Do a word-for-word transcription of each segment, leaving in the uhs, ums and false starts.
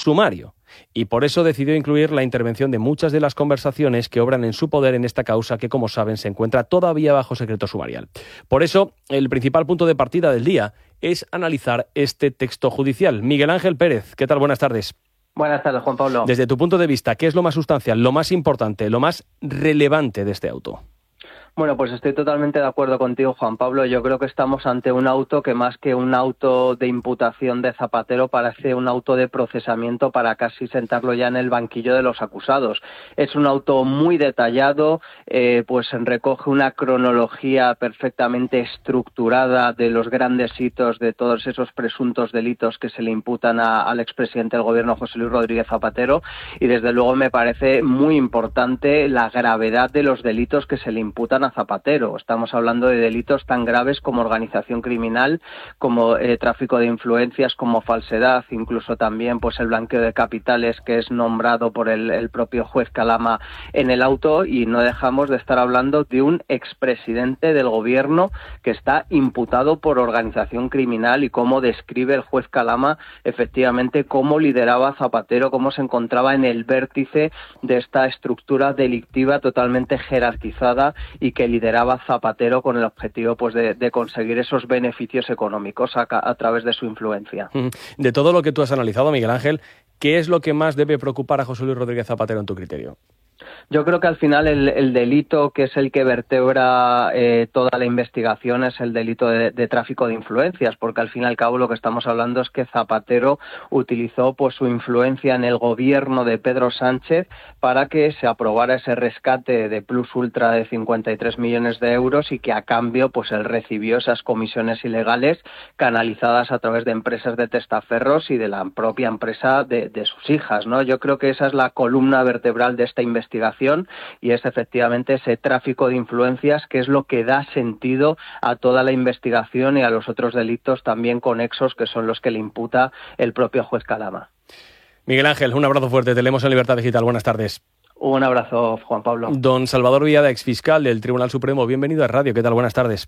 sumario. Y por eso decidió incluir la intervención de muchas de las conversaciones que obran en su poder en esta causa que, como saben, se encuentra todavía bajo secreto sumarial. Por eso, el principal punto de partida del día es analizar este texto judicial. Miguel Ángel Pérez, ¿qué tal? Buenas tardes. Buenas tardes, Juan Pablo. Desde tu punto de vista, ¿qué es lo más sustancial, lo más importante, lo más relevante de este auto? Bueno, pues estoy totalmente de acuerdo contigo, Juan Pablo. Yo creo que estamos ante un auto que más que un auto de imputación de Zapatero parece un auto de procesamiento para casi sentarlo ya en el banquillo de los acusados. Es un auto muy detallado, eh, pues recoge una cronología perfectamente estructurada de los grandes hitos de todos esos presuntos delitos que se le imputan a, al expresidente del gobierno, José Luis Rodríguez Zapatero, y desde luego me parece muy importante la gravedad de los delitos que se le imputan a Zapatero. Estamos hablando de delitos tan graves como organización criminal, como eh, tráfico de influencias, como falsedad, incluso también pues el blanqueo de capitales, que es nombrado por el, el propio juez Calama en el auto, y no dejamos de estar hablando de un expresidente del gobierno que está imputado por organización criminal, y cómo describe el juez Calama efectivamente cómo lideraba Zapatero, cómo se encontraba en el vértice de esta estructura delictiva totalmente jerarquizada y que lideraba Zapatero con el objetivo pues de, de conseguir esos beneficios económicos a, a través de su influencia. De todo lo que tú has analizado, Miguel Ángel, ¿qué es lo que más debe preocupar a José Luis Rodríguez Zapatero en tu criterio? Yo creo que al final el, el delito que es el que vertebra eh, toda la investigación es el delito de, de tráfico de influencias, porque al fin y al cabo lo que estamos hablando es que Zapatero utilizó pues su influencia en el gobierno de Pedro Sánchez para que se aprobara ese rescate de Plus Ultra de cincuenta y tres millones de euros, y que a cambio pues él recibió esas comisiones ilegales canalizadas a través de empresas de testaferros y de la propia empresa de, de sus hijas, ¿no? Yo creo que esa es la columna vertebral de esta investigación investigación, y es efectivamente ese tráfico de influencias que es lo que da sentido a toda la investigación y a los otros delitos también conexos, que son los que le imputa el propio juez Calama. Miguel Ángel, un abrazo fuerte, te leemos en Libertad Digital, buenas tardes. Un abrazo, Juan Pablo. Don Salvador Villada, exfiscal del Tribunal Supremo, bienvenido a Radio, ¿qué tal? Buenas tardes.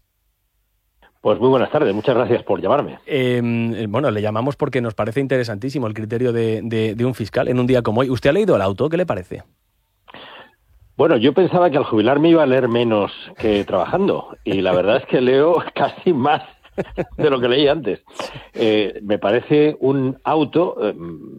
Pues muy buenas tardes, muchas gracias por llamarme. Eh, bueno, le llamamos porque nos parece interesantísimo el criterio de, de, de un fiscal en un día como hoy. ¿Usted ha leído el auto? ¿Qué le parece? Bueno, yo pensaba que al jubilarme iba a leer menos que trabajando, y la verdad es que leo casi más de lo que leí antes. Eh, me parece un auto, eh,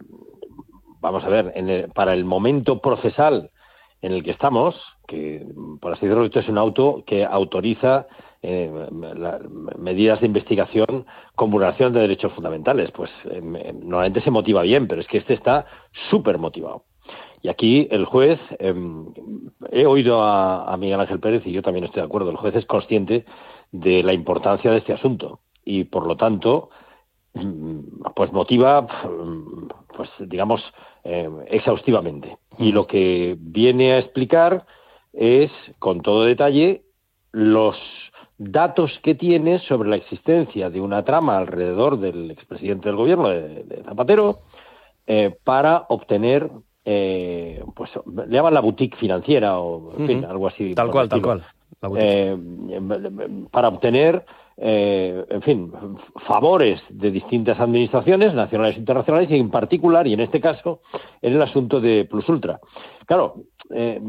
vamos a ver, en el, para el momento procesal en el que estamos, que por así decirlo, esto es un auto que autoriza eh, la, medidas de investigación con vulneración de derechos fundamentales. Pues eh, normalmente se motiva bien, pero es que este está súper motivado. Y aquí el juez, eh, he oído a, a Miguel Ángel Pérez, y yo también estoy de acuerdo, el juez es consciente de la importancia de este asunto y, por lo tanto, pues motiva, pues digamos, eh, exhaustivamente. Y lo que viene a explicar es, con todo detalle, los datos que tiene sobre la existencia de una trama alrededor del expresidente del gobierno, de, de Zapatero, eh, para obtener... Eh, pues le llaman la boutique financiera o en fin, uh-huh. algo así. Tal cual, tal cual. Eh, para obtener, eh, en fin, favores de distintas administraciones nacionales e internacionales, y en particular, y en este caso, en el asunto de Plus Ultra. Claro, eh,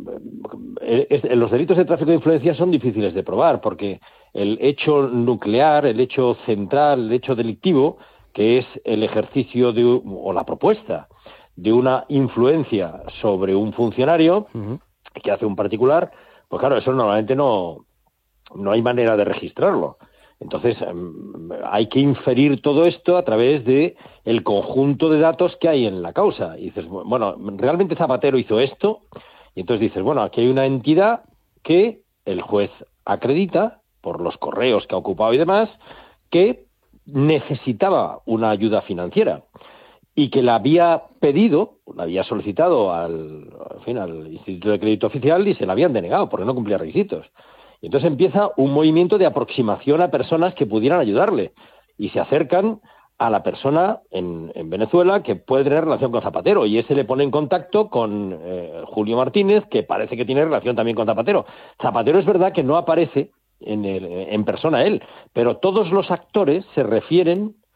eh, los delitos de tráfico de influencias son difíciles de probar, porque el hecho nuclear, el hecho central, el hecho delictivo, que es el ejercicio de, o la propuesta de una influencia sobre un funcionario uh-huh. que hace un particular, pues claro, eso normalmente no, no hay manera de registrarlo. Entonces, um, hay que inferir todo esto a través de el conjunto de datos que hay en la causa. Y dices, bueno, realmente Zapatero hizo esto, y entonces dices, bueno, aquí hay una entidad que el juez acredita, por los correos que ha ocupado y demás, que necesitaba una ayuda financiera, y que la había pedido, la había solicitado al, en fin, al Instituto de Crédito Oficial, y se la habían denegado porque no cumplía requisitos. Y entonces empieza un movimiento de aproximación a personas que pudieran ayudarle, y se acercan a la persona en, en Venezuela que puede tener relación con Zapatero, y ese le pone en contacto con eh, Julio Martínez, que parece que tiene relación también con Zapatero. Zapatero es verdad que no aparece en, el, en persona él, pero todos los actores se refieren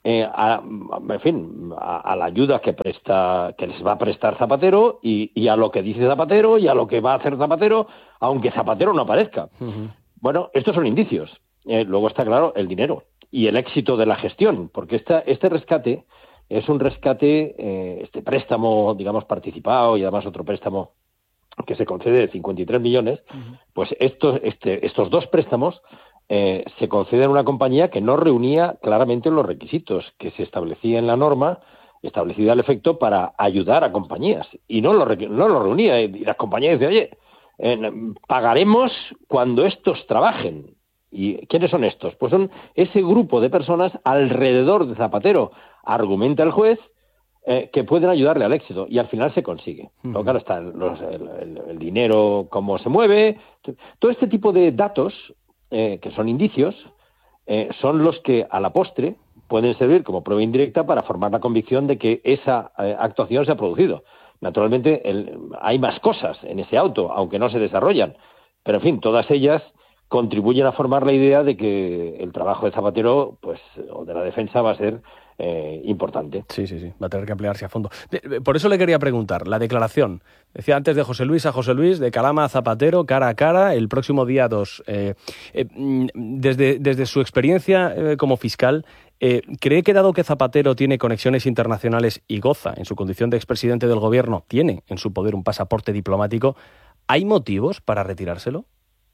eh, a, en fin, a, a la ayuda que presta, que les va a prestar Zapatero y, y a lo que dice Zapatero y a lo que va a hacer Zapatero, aunque Zapatero no aparezca. Uh-huh. Bueno, estos son indicios. Eh, luego está claro el dinero y el éxito de la gestión, porque esta, este rescate es un rescate, eh, este préstamo, digamos, participado y además otro préstamo que se concede de cincuenta y tres millones, uh-huh. pues estos, este, estos dos préstamos eh, se conceden a una compañía que no reunía claramente los requisitos que se establecía en la norma, establecida al efecto para ayudar a compañías, y no lo, no lo reunía, y las compañías decían, oye, eh, pagaremos cuando estos trabajen. ¿Y quiénes son estos? Pues son ese grupo de personas alrededor de Zapatero, argumenta el juez, eh, que pueden ayudarle al éxito, y al final se consigue. Uh-huh. Pero claro, está los, el, el, el dinero, cómo se mueve, todo este tipo de datos, eh, que son indicios, eh, son los que a la postre pueden servir como prueba indirecta para formar la convicción de que esa eh, actuación se ha producido. Naturalmente, el, hay más cosas en ese auto, aunque no se desarrollan, pero en fin, todas ellas contribuyen a formar la idea de que el trabajo de Zapatero, pues, o de la defensa, va a ser eh, importante. Sí, sí, sí, va a tener que emplearse a fondo. Por eso le quería preguntar, la declaración, decía antes de José Luis a José Luis, de Calama a Zapatero, cara a cara, el próximo día dos. Eh, eh, desde, desde su experiencia eh, como fiscal, eh, ¿cree que dado que Zapatero tiene conexiones internacionales y goza, en su condición de expresidente del gobierno, tiene en su poder un pasaporte diplomático, ¿hay motivos para retirárselo?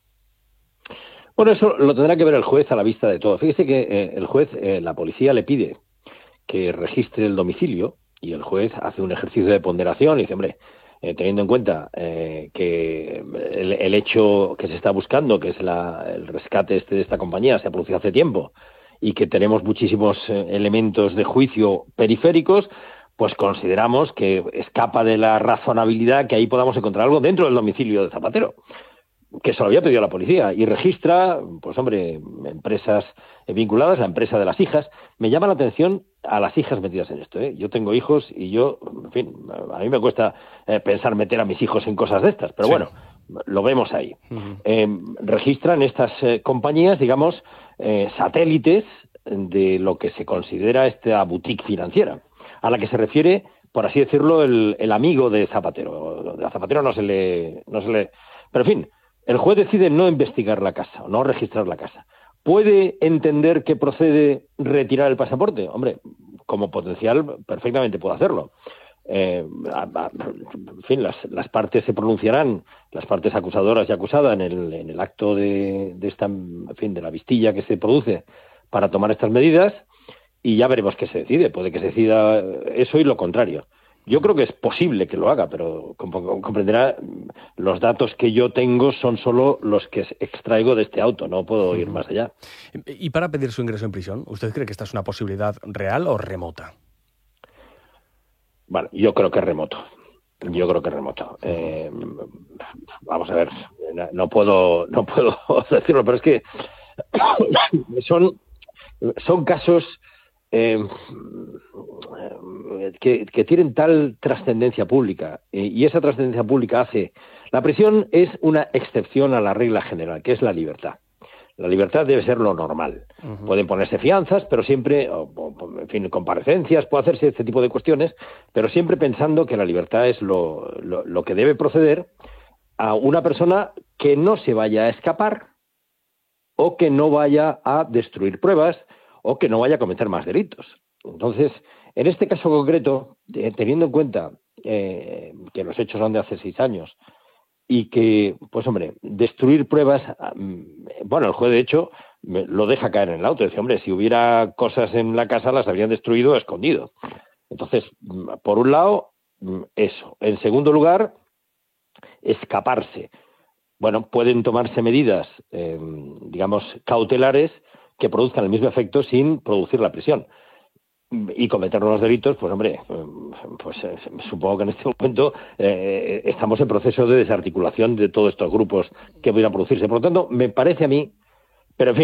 Bueno, eso lo tendrá que ver el juez a la vista de todo. Fíjese que eh, el juez, eh, la policía le pide que registre el domicilio y el juez hace un ejercicio de ponderación y dice, hombre, eh, teniendo en cuenta eh, que el, el hecho que se está buscando, que es la, el rescate este de esta compañía, se ha producido hace tiempo y que tenemos muchísimos eh, elementos de juicio periféricos, pues consideramos que escapa de la razonabilidad que ahí podamos encontrar algo dentro del domicilio de Zapatero, que se lo había pedido a la policía, y registra, pues hombre, empresas vinculadas, la empresa de las hijas. Me llama la atención a las hijas metidas en esto, ¿eh? Yo tengo hijos y yo, en fin, a mí me cuesta eh, pensar meter a mis hijos en cosas de estas, pero sí. Bueno, lo vemos ahí. Uh-huh. Eh, registran estas eh, compañías, digamos, eh, satélites de lo que se considera esta boutique financiera, a la que se refiere, por así decirlo, el, el amigo de Zapatero. A Zapatero no se le... no se le... Pero en fin, el juez decide no investigar la casa, o no registrar la casa. ¿Puede entender que procede retirar el pasaporte? Hombre, como potencial, perfectamente puede hacerlo. Eh, a, a, en fin, las, las partes se pronunciarán, las partes acusadoras y acusadas en el, en el acto de, de esta, en fin, de la vistilla que se produce para tomar estas medidas, y ya veremos qué se decide. Puede que se decida eso y lo contrario. Yo creo que es posible que lo haga, pero como comprenderá, los datos que yo tengo son solo los que extraigo de este auto, no puedo ir más allá. ¿Y para pedir su ingreso en prisión, usted cree que esta es una posibilidad real o remota? Bueno, yo creo que es remoto. Yo creo que es remoto. Eh, vamos a ver, no puedo, no puedo decirlo, pero es que son, son casos Eh, que, que tienen tal trascendencia pública, eh, y esa trascendencia pública hace... La prisión es una excepción a la regla general, que es la libertad. La libertad debe ser lo normal. Uh-huh. Pueden ponerse fianzas, pero siempre, o, o, en fin, comparecencias, puede hacerse este tipo de cuestiones, pero siempre pensando que la libertad es lo, lo, lo que debe proceder a una persona que no se vaya a escapar o que no vaya a destruir pruebas o que no vaya a cometer más delitos. Entonces, en este caso concreto, eh, teniendo en cuenta eh, que los hechos son de hace seis años y que, pues hombre, destruir pruebas, bueno, el juez de hecho lo deja caer en el auto, dice, hombre, si hubiera cosas en la casa las habrían destruido o escondido. Entonces, por un lado, eso. En segundo lugar, escaparse. Bueno, pueden tomarse medidas, eh, digamos, cautelares que produzcan el mismo efecto sin producir la prisión. Y cometer nuevos delitos, pues hombre, pues eh, supongo que en este momento eh, estamos en proceso de desarticulación de todos estos grupos que pudieran producirse. Por lo tanto, me parece a mí, pero en fin,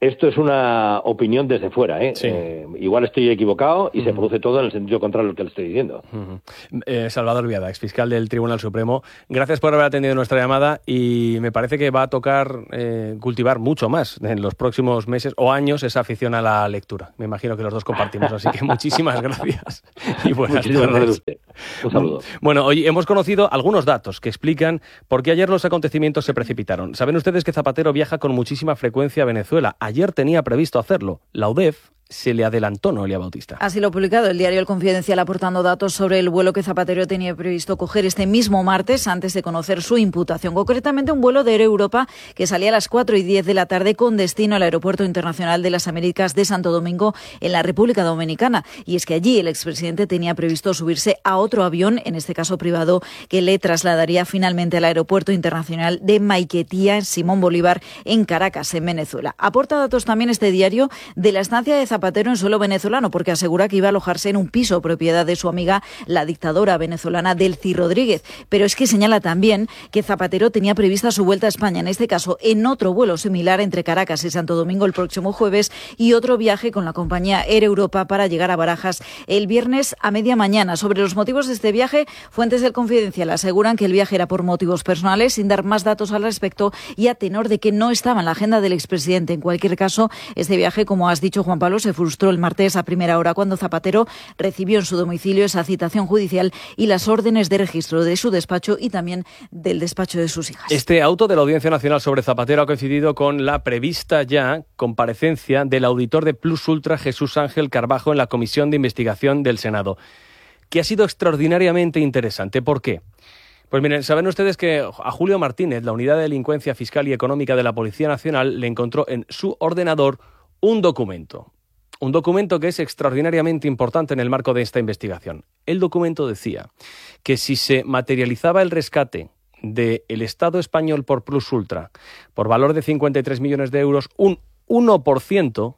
esto es una opinión desde fuera, ¿eh? Sí. Eh, igual estoy equivocado y uh-huh. se produce todo en el sentido contrario al que le estoy diciendo. Uh-huh. Eh, Salvador Viada, exfiscal del Tribunal Supremo, gracias por haber atendido nuestra llamada y me parece que va a tocar eh, cultivar mucho más en los próximos meses o años esa afición a la lectura. Me imagino que los dos compartimos, así que muchísimas gracias y buenas Muchísimas tardes. gracias a usted. Un saludo. Bueno, hoy hemos conocido algunos datos que explican por qué ayer los acontecimientos se precipitaron. Saben ustedes que Zapatero viaja con muchísima frecuencia a Venezuela. Ayer tenía previsto hacerlo. La U D E F se le adelantó, Noelia Bautista. Así lo ha publicado el diario El Confidencial, aportando datos sobre el vuelo que Zapatero tenía previsto coger este mismo martes antes de conocer su imputación. Concretamente un vuelo de Air Europa que salía a las cuatro y diez de la tarde con destino al Aeropuerto Internacional de las Américas de Santo Domingo en la República Dominicana. Y es que allí el expresidente tenía previsto subirse a otro avión, en este caso privado, que le trasladaría finalmente al Aeropuerto Internacional de Maiquetía en Simón Bolívar en Caracas, en Venezuela. Aporta datos también este diario de la estancia de Zapatero en suelo venezolano, porque asegura que iba a alojarse en un piso propiedad de su amiga, la dictadora venezolana Delcy Rodríguez. Pero es que señala también que Zapatero tenía prevista su vuelta a España, en este caso en otro vuelo similar entre Caracas y Santo Domingo el próximo jueves y otro viaje con la compañía Air Europa para llegar a Barajas el viernes a media mañana. Sobre los motivos de este viaje, fuentes del Confidencial aseguran que el viaje era por motivos personales, sin dar más datos al respecto y a tenor de que no estaba en la agenda del expresidente. En cualquier caso, este viaje, como has dicho, Juan Pablo, se frustró el martes a primera hora cuando Zapatero recibió en su domicilio esa citación judicial y las órdenes de registro de su despacho y también del despacho de sus hijas. Este auto de la Audiencia Nacional sobre Zapatero ha coincidido con la prevista ya comparecencia del auditor de Plus Ultra, Jesús Ángel Carbajo, en la Comisión de Investigación del Senado, que ha sido extraordinariamente interesante. ¿Por qué? Pues miren, saben ustedes que a Julio Martínez, la Unidad de Delincuencia Fiscal y Económica de la Policía Nacional, le encontró en su ordenador un documento. Un documento que es extraordinariamente importante en el marco de esta investigación. El documento decía que si se materializaba el rescate del Estado español por Plus Ultra por valor de cincuenta y tres millones de euros, un uno por ciento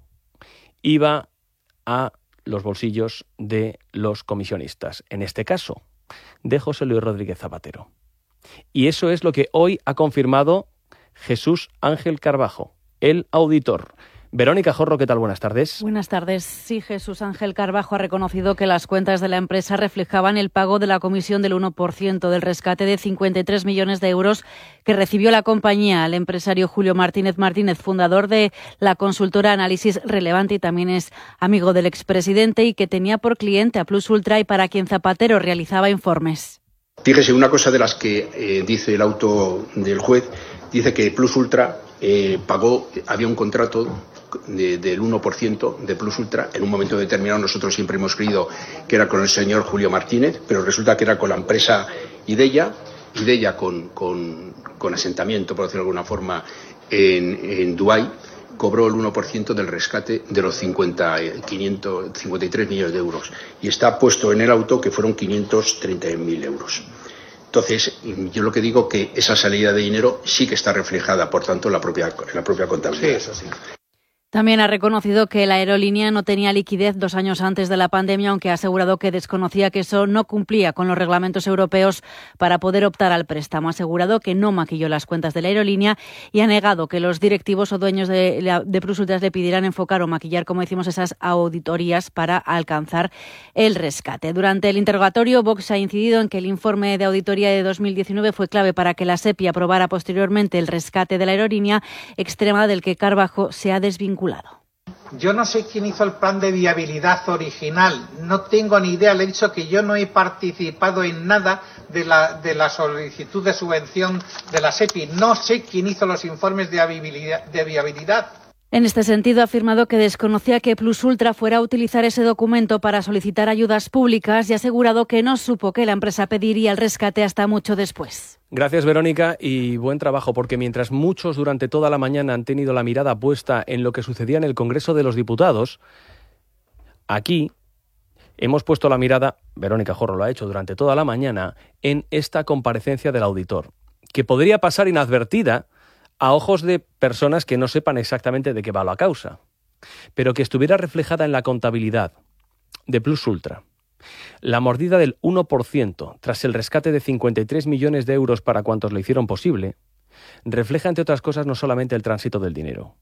iba a los bolsillos de los comisionistas. En este caso, de José Luis Rodríguez Zapatero. Y eso es lo que hoy ha confirmado Jesús Ángel Carbajo, el auditor. Verónica Jorro, ¿qué tal? Buenas tardes. Buenas tardes. Sí, Jesús Ángel Carbajo ha reconocido que las cuentas de la empresa reflejaban el pago de la comisión del uno por ciento del rescate de cincuenta y tres millones de euros que recibió la compañía al empresario Julio Martínez Martínez, fundador de la consultora Análisis Relevante y también es amigo del expresidente y que tenía por cliente a Plus Ultra y para quien Zapatero realizaba informes. Fíjese, una cosa de las que eh, dice el auto del juez, dice que Plus Ultra eh, pagó, había un contrato De, del uno por ciento de Plus Ultra. En un momento determinado nosotros siempre hemos creído que era con el señor Julio Martínez, pero resulta que era con la empresa Ideya, Ideya con, con, con asentamiento, por decirlo de alguna forma, en, en Dubái, cobró el uno por ciento del rescate de los cincuenta, quinientos, cincuenta y tres millones de euros. Y está puesto en el auto que fueron quinientos treinta mil euros. Entonces, yo lo que digo que esa salida de dinero sí que está reflejada, por tanto, en la propia, en la propia contabilidad. Sí, eso sí. También ha reconocido que la aerolínea no tenía liquidez dos años antes de la pandemia, aunque ha asegurado que desconocía que eso no cumplía con los reglamentos europeos para poder optar al préstamo. Ha asegurado que no maquilló las cuentas de la aerolínea y ha negado que los directivos o dueños de, de Plus Ultra le pidieran enfocar o maquillar, como decimos, esas auditorías para alcanzar el rescate. Durante el interrogatorio, Vox ha incidido en que el informe de auditoría de dos mil diecinueve fue clave para que la SEPI aprobara posteriormente el rescate de la aerolínea extrema del que Carbajo se ha desvinculado. Yo no sé quién hizo el plan de viabilidad original, no tengo ni idea, le he dicho que yo no he participado en nada de la, de la solicitud de subvención de la SEPI, no sé quién hizo los informes de viabilidad. De viabilidad. En este sentido, ha afirmado que desconocía que Plus Ultra fuera a utilizar ese documento para solicitar ayudas públicas y ha asegurado que no supo que la empresa pediría el rescate hasta mucho después. Gracias, Verónica, y buen trabajo, porque mientras muchos durante toda la mañana han tenido la mirada puesta en lo que sucedía en el Congreso de los Diputados, aquí hemos puesto la mirada, Verónica Jorro lo ha hecho durante toda la mañana, en esta comparecencia del auditor, que podría pasar inadvertida a ojos de personas que no sepan exactamente de qué va la causa, pero que estuviera reflejada en la contabilidad de Plus Ultra. La mordida del uno por ciento tras el rescate de cincuenta y tres millones de euros para cuantos lo hicieron posible, refleja, entre otras cosas, no solamente el tránsito del dinero,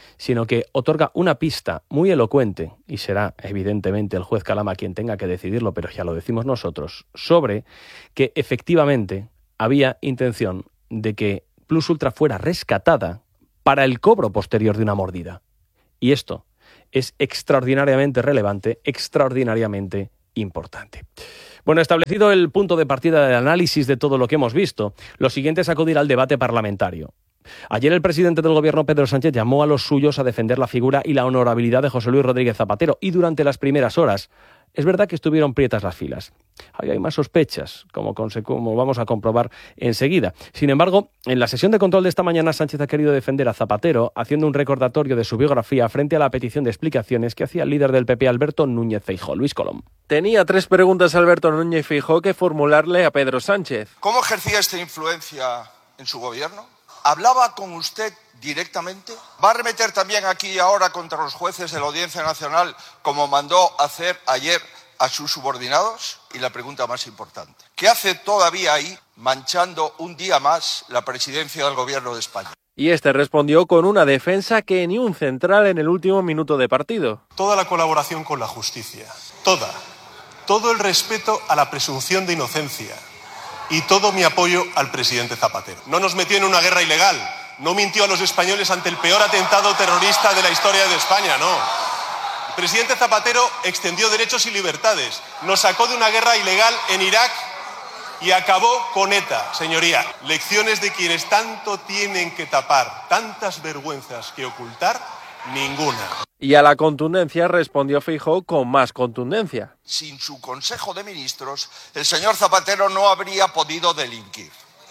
sino que otorga una pista muy elocuente, y será evidentemente el juez Calama quien tenga que decidirlo, pero ya lo decimos nosotros, sobre que efectivamente había intención de que Plus Ultra fuera rescatada para el cobro posterior de una mordida. Y esto es extraordinariamente relevante, extraordinariamente importante. Bueno, establecido el punto de partida del análisis de todo lo que hemos visto, lo siguiente es acudir al debate parlamentario. Ayer el presidente del Gobierno, Pedro Sánchez, llamó a los suyos a defender la figura y la honorabilidad de José Luis Rodríguez Zapatero, y durante las primeras horas es verdad que estuvieron prietas las filas. Ahí hay más sospechas, como, como vamos a comprobar enseguida. Sin embargo, en la sesión de control de esta mañana, Sánchez ha querido defender a Zapatero, haciendo un recordatorio de su biografía frente a la petición de explicaciones que hacía el líder del P P, Alberto Núñez Feijóo. Luis Colom. Tenía tres preguntas Alberto Núñez Feijóo que formularle a Pedro Sánchez. ¿Cómo ejercía esta influencia en su gobierno? ¿Hablaba con usted directamente? ¿Va a remeter también aquí y ahora contra los jueces de la Audiencia Nacional como mandó hacer ayer a sus subordinados? Y la pregunta más importante, ¿qué hace todavía ahí manchando un día más la presidencia del Gobierno de España? Y este respondió con una defensa que ni un central en el último minuto de partido. Toda la colaboración con la justicia, toda, todo el respeto a la presunción de inocencia y todo mi apoyo al presidente Zapatero. No nos metió en una guerra ilegal, no mintió a los españoles ante el peor atentado terrorista de la historia de España, no. El presidente Zapatero extendió derechos y libertades, nos sacó de una guerra ilegal en Irak y acabó con ETA, señoría. Lecciones de quienes tanto tienen que tapar, tantas vergüenzas que ocultar, ninguna. Y a la contundencia respondió Feijóo con más contundencia. Sin su Consejo de Ministros, el señor Zapatero no habría podido delinquir.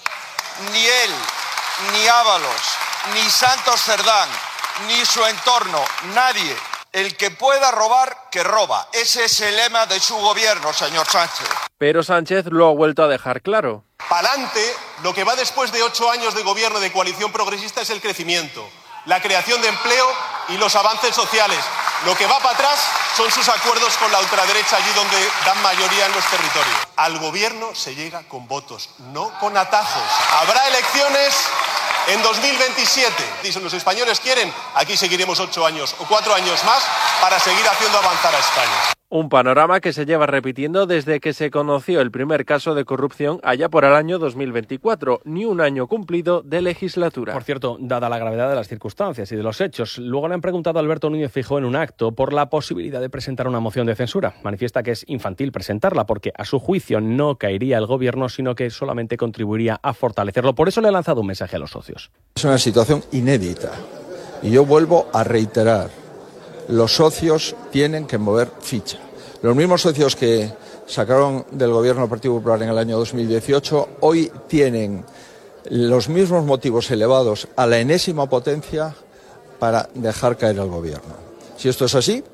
Ni él, ni Ábalos, ni Santos Cerdán, ni su entorno, nadie. El que pueda robar, que roba. Ese es el lema de su gobierno, señor Sánchez. Pero Sánchez lo ha vuelto a dejar claro. Pa'lante, lo que va después de ocho años de gobierno de coalición progresista es el crecimiento, la creación de empleo y los avances sociales. Lo que va para atrás son sus acuerdos con la ultraderecha, allí donde dan mayoría en los territorios. Al gobierno se llega con votos, no con atajos. Habrá elecciones en dos mil veintisiete. Si los españoles quieren, aquí seguiremos ocho años o cuatro años más para seguir haciendo avanzar a España. Un panorama que se lleva repitiendo desde que se conoció el primer caso de corrupción allá por el año dos mil veinticuatro, ni un año cumplido de legislatura. Por cierto, dada la gravedad de las circunstancias y de los hechos, luego le han preguntado a Alberto Núñez Feijóo en un acto por la posibilidad de presentar una moción de censura. Manifiesta que es infantil presentarla porque a su juicio no caería el gobierno, sino que solamente contribuiría a fortalecerlo. Por eso le ha lanzado un mensaje a los socios. Es una situación inédita y yo vuelvo a reiterar, los socios tienen que mover ficha. Los mismos socios que sacaron del gobierno del Partido Popular en el año dos mil dieciocho hoy tienen los mismos motivos elevados a la enésima potencia para dejar caer al gobierno. Si esto es así,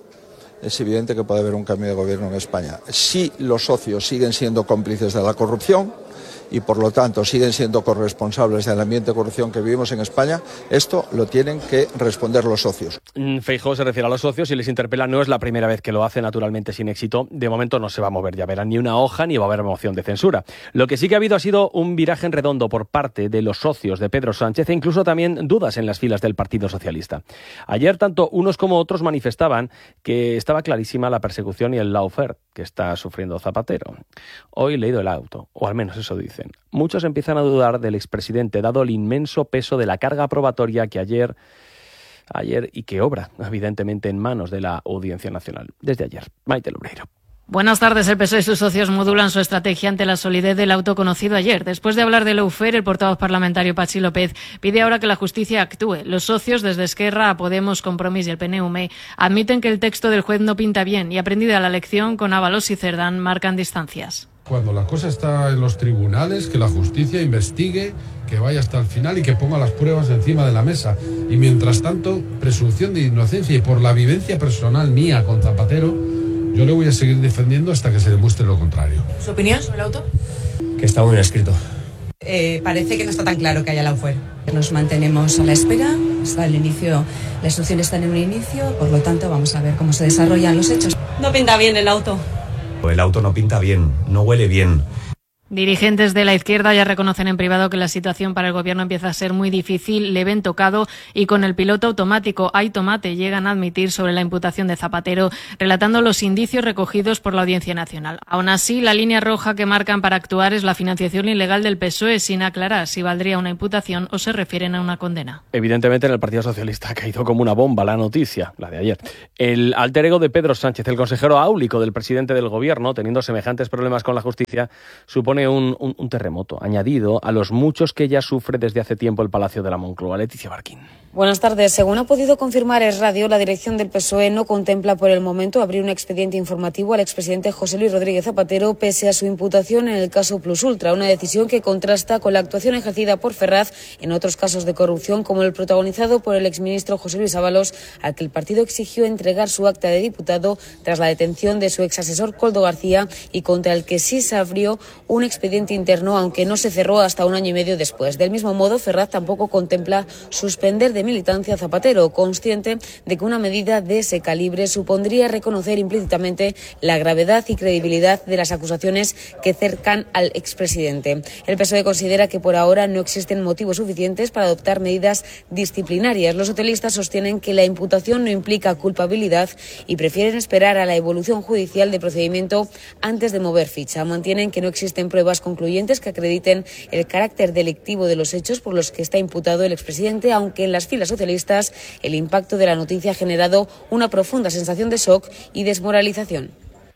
es evidente que puede haber un cambio de gobierno en España. Si los socios siguen siendo cómplices de la corrupción y por lo tanto siguen siendo corresponsables del ambiente de corrupción que vivimos en España, esto lo tienen que responder los socios. Feijóo se refiere a los socios y les interpela. No es la primera vez que lo hace, naturalmente sin éxito. De momento no se va a mover, ya verán, ni una hoja ni va a haber moción de censura. Lo que sí que ha habido ha sido un viraje en redondo por parte de los socios de Pedro Sánchez e incluso también dudas en las filas del Partido Socialista. Ayer tanto unos como otros manifestaban que estaba clarísima la persecución y el lawfare que está sufriendo Zapatero. Hoy he leído el auto, o al menos eso dice. Muchos empiezan a dudar del expresidente, dado el inmenso peso de la carga probatoria que ayer, ayer y que obra, evidentemente, en manos de la Audiencia Nacional. Desde ayer, Maite Lobreiro. Buenas tardes. El P S O E y sus socios modulan su estrategia ante la solidez del auto conocido ayer. Después de hablar del lawfare, el portavoz parlamentario Patxi López pide ahora que la justicia actúe. Los socios, desde Esquerra a Podemos, Compromís y el P N V, admiten que el texto del juez no pinta bien y, aprendida la lección, con Ábalos y Cerdán marcan distancias. Cuando la cosa está en los tribunales, que la justicia investigue, que vaya hasta el final y que ponga las pruebas encima de la mesa. Y mientras tanto, presunción de inocencia y por la vivencia personal mía con Zapatero, yo le voy a seguir defendiendo hasta que se demuestre lo contrario. ¿Su opinión sobre el auto? Que está muy bien escrito. Eh, parece que no está tan claro que haya lawfare. Nos mantenemos a la espera, hasta el inicio, la instrucción está en un inicio, por lo tanto vamos a ver cómo se desarrollan los hechos. No pinta bien el auto. El auto no pinta bien, no huele bien. Dirigentes de la izquierda ya reconocen en privado que la situación para el gobierno empieza a ser muy difícil, le ven tocado y con el piloto automático hay tomate llegan a admitir sobre la imputación de Zapatero, relatando los indicios recogidos por la Audiencia Nacional. Aún así, la línea roja que marcan para actuar es la financiación ilegal del P S O E, sin aclarar si valdría una imputación o se refieren a una condena. Evidentemente en el Partido Socialista ha caído como una bomba la noticia, la de ayer. El alter ego de Pedro Sánchez, el consejero áulico del presidente del gobierno, teniendo semejantes problemas con la justicia, supone Un, un, un terremoto añadido a los muchos que ya sufre desde hace tiempo el Palacio de la Moncloa. Leticia Barquín. Buenas tardes. Según ha podido confirmar Es Radio, la dirección del P S O E no contempla por el momento abrir un expediente informativo al expresidente José Luis Rodríguez Zapatero pese a su imputación en el caso Plus Ultra, una decisión que contrasta con la actuación ejercida por Ferraz en otros casos de corrupción como el protagonizado por el exministro José Luis Ábalos, al que el partido exigió entregar su acta de diputado tras la detención de su exasesor Koldo García y contra el que sí se abrió un expediente interno, aunque no se cerró hasta un año y medio después. Del mismo modo, Ferraz tampoco contempla suspender de militancia a Zapatero, consciente de que una medida de ese calibre supondría reconocer implícitamente la gravedad y credibilidad de las acusaciones que cercan al expresidente. El P S O E considera que por ahora no existen motivos suficientes para adoptar medidas disciplinarias. Los socialistas sostienen que la imputación no implica culpabilidad y prefieren esperar a la evolución judicial del procedimiento antes de mover ficha. Mantienen que no existen pruebas concluyentes que acrediten el carácter delictivo de los hechos por los que está imputado el expresidente, aunque en las filas socialistas el impacto de la noticia ha generado una profunda sensación de shock y desmoralización.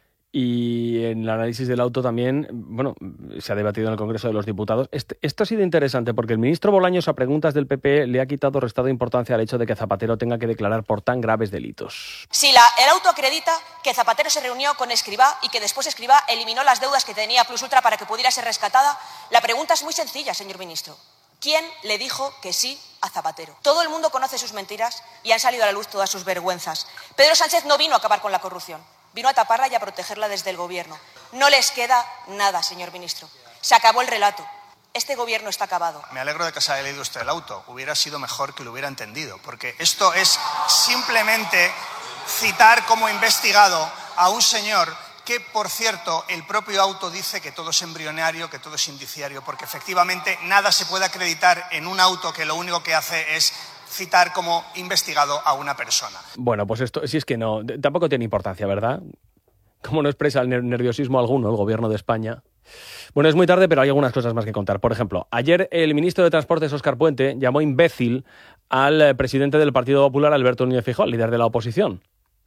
Y en el análisis del auto también, bueno, se ha debatido en el Congreso de los Diputados. Este, esto ha sido interesante porque el ministro Bolaños, a preguntas del P P, le ha quitado restado importancia al hecho de que Zapatero tenga que declarar por tan graves delitos. Si la, el auto acredita que Zapatero se reunió con Escrivá y que después Escrivá eliminó las deudas que tenía Plus Ultra para que pudiera ser rescatada, la pregunta es muy sencilla, señor ministro. ¿Quién le dijo que sí a Zapatero? Todo el mundo conoce sus mentiras y han salido a la luz todas sus vergüenzas. Pedro Sánchez no vino a acabar con la corrupción, vino a taparla y a protegerla desde el gobierno. No les queda nada, señor ministro. Se acabó el relato. Este gobierno está acabado. Me alegro de que se haya leído usted el auto. Hubiera sido mejor que lo hubiera entendido, porque esto es simplemente citar como investigado a un señor que, por cierto, el propio auto dice que todo es embrionario, que todo es indiciario, porque efectivamente nada se puede acreditar en un auto que lo único que hace es citar como investigado a una persona. Bueno, pues esto sí es que no, tampoco tiene importancia, ¿verdad? Como no expresa el nerviosismo alguno el gobierno de España. Bueno, es muy tarde, pero hay algunas cosas más que contar. Por ejemplo, ayer el ministro de Transportes, Óscar Puente, llamó imbécil al presidente del Partido Popular, Alberto Núñez Feijóo, líder de la oposición.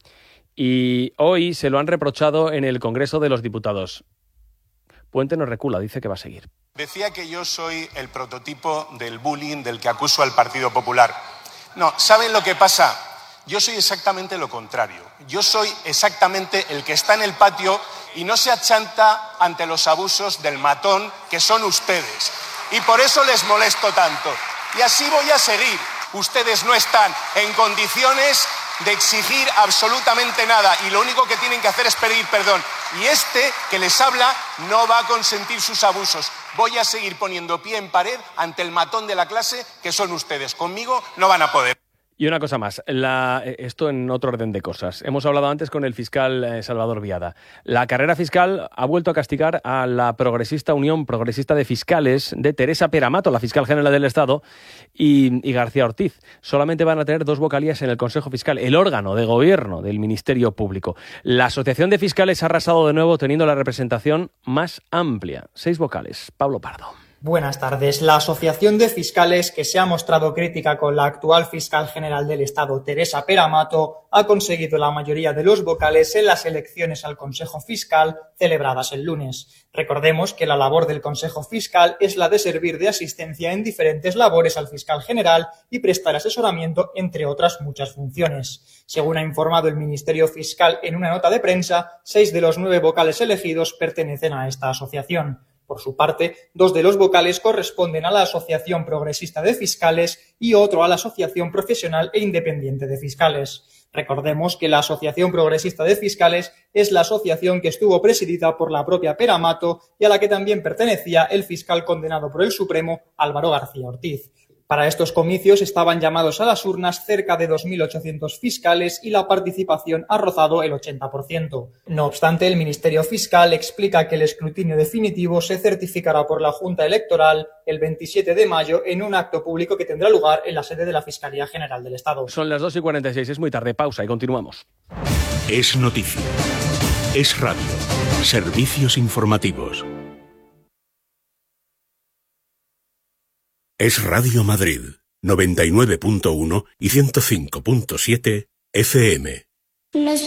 Y hoy se lo han reprochado en el Congreso de los Diputados. Puente no recula, dice que va a seguir. Decía que yo soy el prototipo del bullying del que acuso al Partido Popular. No, ¿saben lo que pasa? Yo soy exactamente lo contrario. Yo soy exactamente el que está en el patio y no se achanta ante los abusos del matón que son ustedes. Y por eso les molesto tanto. Y así voy a seguir. Ustedes no están en condiciones de exigir absolutamente nada y lo único que tienen que hacer es pedir perdón. Y este que les habla no va a consentir sus abusos. Voy a seguir poniendo pie en pared ante el matón de la clase que son ustedes. Conmigo no van a poder. Y una cosa más, la, esto en otro orden de cosas. Hemos hablado antes con el fiscal eh, Salvador Viada. La carrera fiscal ha vuelto a castigar a la progresista Unión Progresista de Fiscales de Teresa Peramato, la fiscal general del Estado, y, y García Ortiz. Solamente van a tener dos vocalías en el Consejo Fiscal, el órgano de gobierno del Ministerio Público. La Asociación de Fiscales ha arrasado de nuevo teniendo la representación más amplia. Seis vocales. Pablo Pardo. Buenas tardes. La Asociación de Fiscales, que se ha mostrado crítica con la actual fiscal general del Estado, Teresa Peramato, ha conseguido la mayoría de los vocales en las elecciones al Consejo Fiscal celebradas el lunes. Recordemos que la labor del Consejo Fiscal es la de servir de asistencia en diferentes labores al fiscal general y prestar asesoramiento, entre otras muchas funciones. Según ha informado el Ministerio Fiscal en una nota de prensa, seis de los nueve vocales elegidos pertenecen a esta asociación. Por su parte, dos de los vocales corresponden a la Asociación Progresista de Fiscales y otro a la Asociación Profesional e Independiente de Fiscales. Recordemos que la Asociación Progresista de Fiscales es la asociación que estuvo presidida por la propia Peramato y a la que también pertenecía el fiscal condenado por el Supremo, Álvaro García Ortiz. Para estos comicios estaban llamados a las urnas cerca de dos mil ochocientos fiscales y la participación ha rozado el ochenta por ciento. No obstante, el Ministerio Fiscal explica que el escrutinio definitivo se certificará por la Junta Electoral el veintisiete de mayo en un acto público que tendrá lugar en la sede de la Fiscalía General del Estado. Son las dos y cuarenta y seis, es muy tarde, pausa y continuamos. Es noticia. Es radio. Servicios informativos. Es Radio Madrid, noventa y nueve punto uno y ciento cinco punto siete F M.